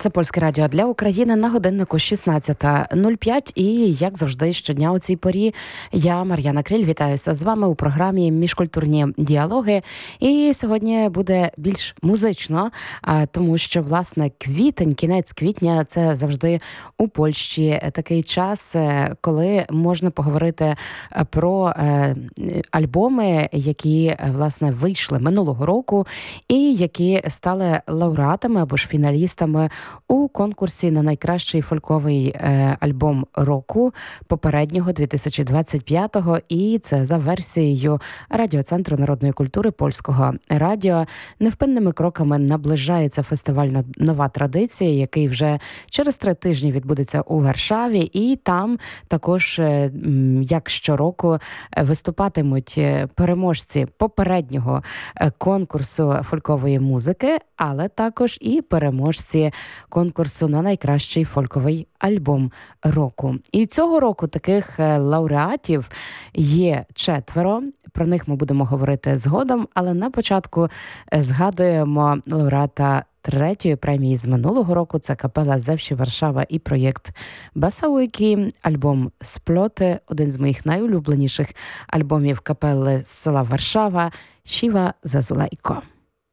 Це Польське радіо для України на годиннику 16:05. І, як завжди, щодня у цій порі я, Мар'яна Криль, вітаюся з вами у програмі «Міжкультурні діалоги». І сьогодні буде більш музично, тому що, власне, квітень, кінець квітня – це завжди у Польщі такий час, коли можна поговорити про альбоми, які, власне, вийшли минулого року і які стали лауреатами або ж фіналістами у конкурсі на найкращий фольковий альбом року попереднього 2025-го. І це за версією Радіоцентру народної культури Польського радіо. Невпинними кроками наближається фестиваль «Нова традиція», який вже через 3 тижні відбудеться у Варшаві. І там також, як щороку, виступатимуть переможці попереднього конкурсу фолькової музики, але також і переможці конкурсу на найкращий фольковий альбом року. І цього року таких лауреатів є 4. Про них ми будемо говорити згодом, але на початку згадуємо лауреата 3-ї премії з минулого року. Це капела «Зевші Варшава» і проєкт «Басалуйки», альбом «Сплоти», один з моїх найулюбленіших альбомів капели з села Варшава, «Сіва Зазулайко».